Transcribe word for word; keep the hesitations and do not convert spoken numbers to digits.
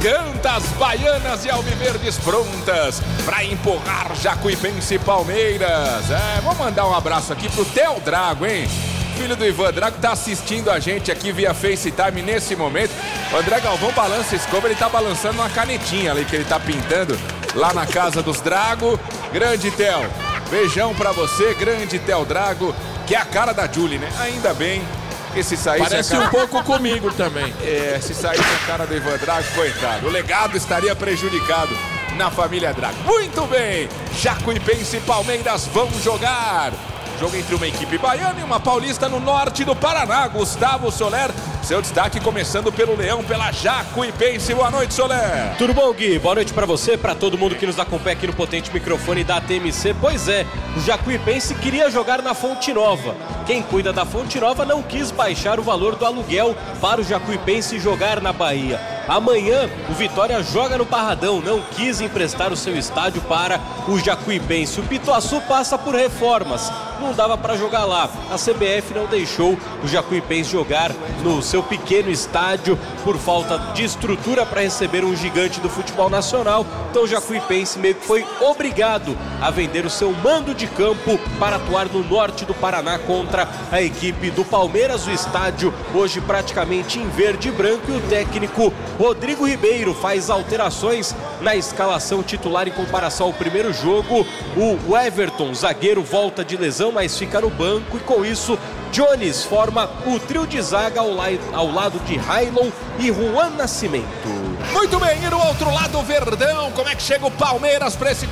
Cantas, Baianas e Alviverdes prontas para empurrar Jacuipense e Palmeiras. É, vou mandar um abraço aqui pro Theo Drago, hein? Filho do Ivan Drago, tá assistindo a gente aqui via FaceTime nesse momento. O André Galvão balança a escova, ele tá balançando uma canetinha ali que ele tá pintando lá na casa dos Drago. Grande Theo, beijão pra você, grande Theo Drago, que é a cara da Julie, né? Ainda bem que se saísse Parece a cara... um pouco comigo também. É, se saísse a cara do Ivan Drago, coitado, o legado estaria prejudicado na família Drago. Muito bem, Jacuipense e Palmeiras vão jogar. Jogo entre uma equipe baiana e uma paulista no norte do Paraná. Gustavo Soler, seu destaque começando pelo Leão, pela Jacuipense. Boa noite, Soler. Tudo bom, Gui? Boa noite pra você, pra todo mundo que nos acompanha aqui no potente microfone da T M C. Pois é, o Jacuipense queria jogar na Fonte Nova. Quem cuida da Fonte Nova não quis baixar o valor do aluguel para o Jacuipense jogar na Bahia. Amanhã, o Vitória joga no Barradão, não quis emprestar o seu estádio para o Jacuipense. O Pituaçu passa por reformas, não dava para jogar lá. A C B F não deixou o Jacuipense jogar no seu pequeno estádio por falta de estrutura para receber um gigante do futebol nacional. Então o Jacuipense meio que foi obrigado a vender o seu mando de campo para atuar no norte do Paraná contra a equipe do Palmeiras. O estádio hoje praticamente em verde e branco e o técnico Rodrigo Ribeiro faz alterações na escalação titular em comparação ao primeiro jogo. O Everton, zagueiro, volta de lesão, mas fica no banco e com isso Jones forma o trio de zaga ao, la- ao lado de Railon e Juan Nascimento. Muito bem, e no outro lado, Verdão, como é que chega o Palmeiras para esse